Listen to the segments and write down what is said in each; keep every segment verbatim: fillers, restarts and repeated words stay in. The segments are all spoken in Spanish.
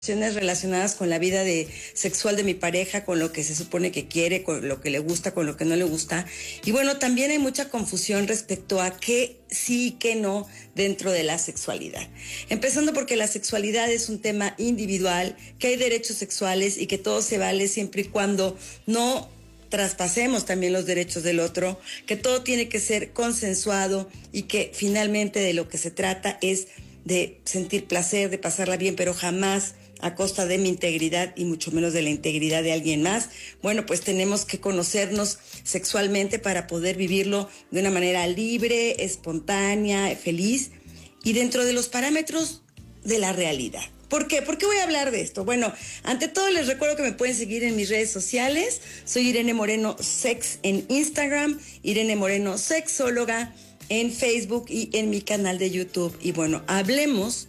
Relacionadas con la vida de, sexual de mi pareja, con lo que se supone que quiere, con lo que le gusta, con lo que no le gusta. Y bueno, también hay mucha confusión respecto a qué sí y qué no dentro de la sexualidad. Empezando porque la sexualidad es un tema individual, que hay derechos sexuales y que todo se vale siempre y cuando no traspasemos también los derechos del otro, que todo tiene que ser consensuado y que finalmente de lo que se trata es de sentir placer, de pasarla bien, pero jamás a costa de mi integridad y mucho menos de la integridad de alguien más. Bueno, pues tenemos que conocernos sexualmente para poder vivirlo de una manera libre, espontánea, feliz y dentro de los parámetros de la realidad. ¿Por qué? ¿Por qué voy a hablar de esto? Bueno, ante todo les recuerdo que me pueden seguir en mis redes sociales. Soy Irene Moreno Sex en Instagram, Irene Moreno Sexóloga en Facebook y en mi canal de YouTube. Y bueno, hablemos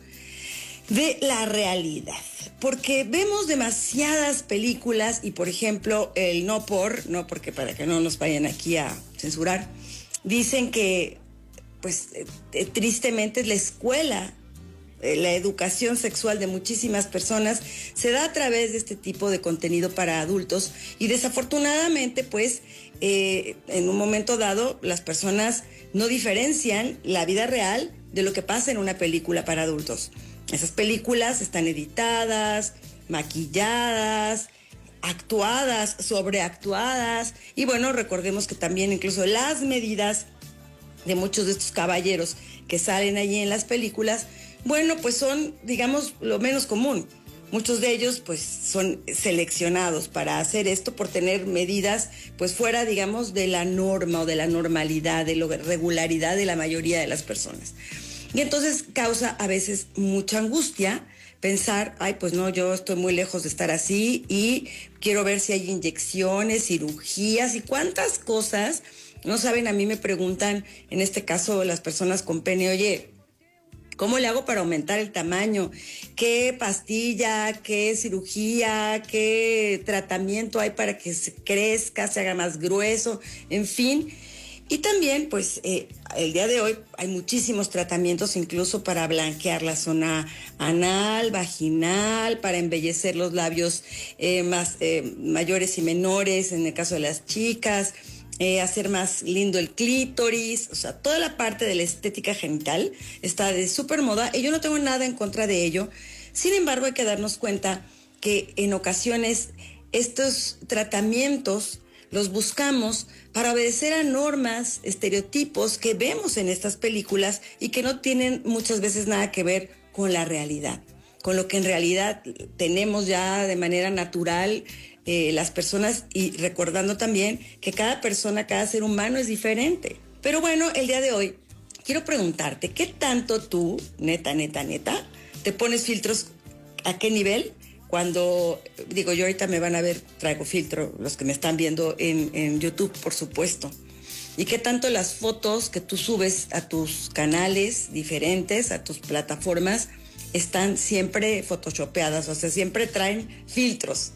de la realidad, porque vemos demasiadas películas y por ejemplo el no por, no porque para que no nos vayan aquí a censurar, dicen que pues eh, tristemente la escuela, eh, la educación sexual de muchísimas personas se da a través de este tipo de contenido para adultos y desafortunadamente pues eh, en un momento dado las personas no diferencian la vida real de lo que pasa en una película para adultos. Esas películas están editadas, maquilladas, actuadas, sobreactuadas. Y bueno, recordemos que también incluso las medidas de muchos de estos caballeros que salen allí en las películas, bueno, pues son, digamos, lo menos común. Muchos de ellos pues son seleccionados para hacer esto por tener medidas pues fuera, digamos, de la norma o de la normalidad, de la regularidad de la mayoría de las personas. Y entonces causa a veces mucha angustia pensar, ay, pues no, yo estoy muy lejos de estar así y quiero ver si hay inyecciones, cirugías y cuántas cosas. No saben, a mí me preguntan, en este caso las personas con pene, oye, ¿cómo le hago para aumentar el tamaño? ¿Qué pastilla, qué cirugía, qué tratamiento hay para que se crezca, se haga más grueso? En fin. Y también, pues, eh, el día de hoy hay muchísimos tratamientos, incluso para blanquear la zona anal, vaginal, para embellecer los labios eh, más eh, mayores y menores, en el caso de las chicas, eh, hacer más lindo el clítoris, o sea, toda la parte de la estética genital está de súper moda y yo no tengo nada en contra de ello. Sin embargo, hay que darnos cuenta que en ocasiones estos tratamientos los buscamos para obedecer a normas, estereotipos que vemos en estas películas y que no tienen muchas veces nada que ver con la realidad, con lo que en realidad tenemos ya de manera natural eh, las personas, y recordando también que cada persona, cada ser humano es diferente. Pero bueno, el día de hoy quiero preguntarte, ¿qué tanto tú, neta, neta, neta, te pones filtros? ¿A qué nivel? Cuando, digo, yo ahorita me van a ver, traigo filtro, los que me están viendo en, en YouTube, por supuesto. Y qué tanto las fotos que tú subes a tus canales diferentes, a tus plataformas, están siempre photoshopeadas, o sea, siempre traen filtros.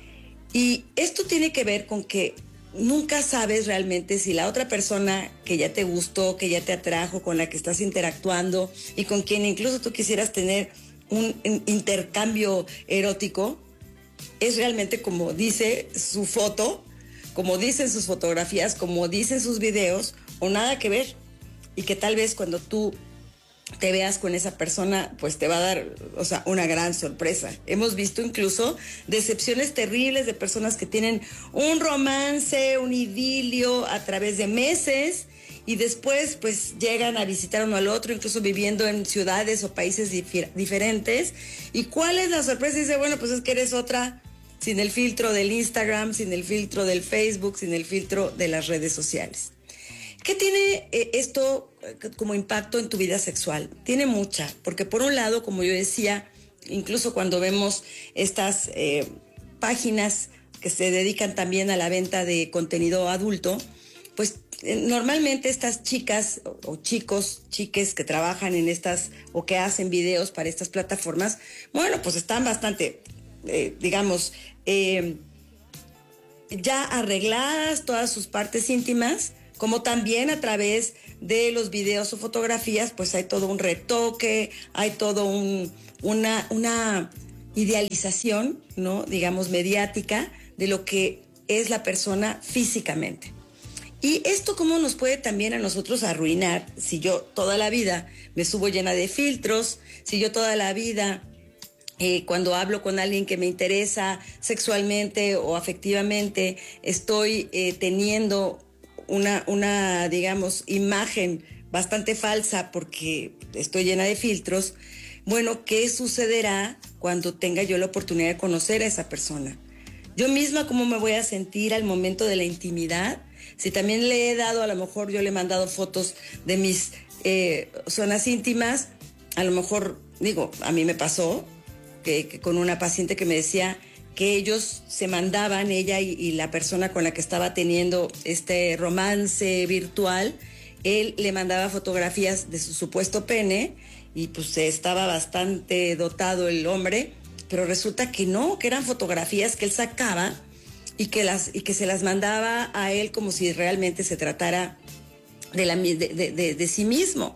Y esto tiene que ver con que nunca sabes realmente si la otra persona que ya te gustó, que ya te atrajo, con la que estás interactuando y con quien incluso tú quisieras tener un intercambio erótico, es realmente como dice su foto, como dicen sus fotografías, como dicen sus videos, o nada que ver. Y que tal vez cuando tú te veas con esa persona, pues te va a dar, o sea, una gran sorpresa. Hemos visto incluso decepciones terribles de personas que tienen un romance, un idilio a través de meses, y después pues llegan a visitar uno al otro, incluso viviendo en ciudades o países dif- diferentes. ¿Y cuál es la sorpresa? Dice, bueno, pues es que eres otra, sin el filtro del Instagram, sin el filtro del Facebook, sin el filtro de las redes sociales. ¿Qué tiene eh, esto como impacto en tu vida sexual? Tiene mucha, porque por un lado, como yo decía, incluso cuando vemos estas eh, páginas que se dedican también a la venta de contenido adulto, pues normalmente estas chicas o chicos, chiques que trabajan en estas o que hacen videos para estas plataformas, bueno, pues están bastante, eh, digamos, eh, ya arregladas todas sus partes íntimas, como también a través de los videos o fotografías, pues hay todo un retoque, hay todo un, una, una idealización, ¿no? Digamos, mediática de lo que es la persona físicamente. Y esto cómo nos puede también a nosotros arruinar si yo toda la vida me subo llena de filtros, si yo toda la vida eh, cuando hablo con alguien que me interesa sexualmente o afectivamente estoy eh, teniendo una, una, digamos, imagen bastante falsa porque estoy llena de filtros. Bueno, ¿qué sucederá cuando tenga yo la oportunidad de conocer a esa persona? Yo misma, ¿cómo me voy a sentir al momento de la intimidad? Si también le he dado, a lo mejor yo le he mandado fotos de mis eh, zonas íntimas, a lo mejor, digo, a mí me pasó que, que con una paciente que me decía que ellos se mandaban, ella y, y la persona con la que estaba teniendo este romance virtual, él le mandaba fotografías de su supuesto pene y pues estaba bastante dotado el hombre, pero resulta que no, que eran fotografías que él sacaba y que, las, y que se las mandaba a él como si realmente se tratara de, la, de, de, de, de sí mismo.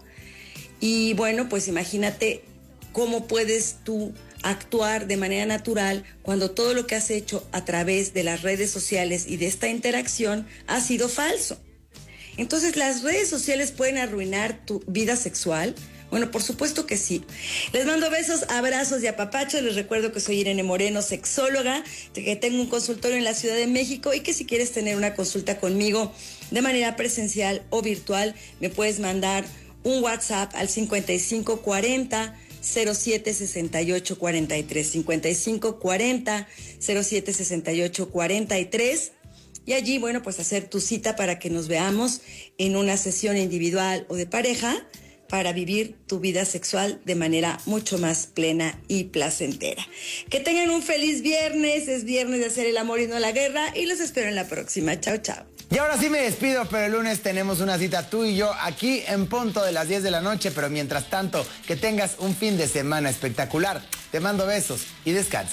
Y bueno, pues imagínate cómo puedes tú actuar de manera natural cuando todo lo que has hecho a través de las redes sociales y de esta interacción ha sido falso. Entonces, ¿las redes sociales pueden arruinar tu vida sexual? Bueno, por supuesto que sí. Les mando besos, abrazos y apapachos. Les recuerdo que soy Irene Moreno, sexóloga, que tengo un consultorio en la Ciudad de México y que si quieres tener una consulta conmigo de manera presencial o virtual, me puedes mandar un WhatsApp al cincuenta y cinco cuarenta cero siete sesenta y ocho cuarenta y tres, cincuenta y cinco cuarenta cero siete sesenta y ocho cuarenta y tres. Y allí, bueno, pues hacer tu cita para que nos veamos en una sesión individual o de pareja para vivir tu vida sexual de manera mucho más plena y placentera. Que tengan un feliz viernes, es viernes de hacer el amor y no la guerra, y los espero en la próxima. Chao, chao. Y ahora sí me despido, pero el lunes tenemos una cita tú y yo aquí en punto de las diez de la noche, pero mientras tanto, que tengas un fin de semana espectacular. Te mando besos y descansa.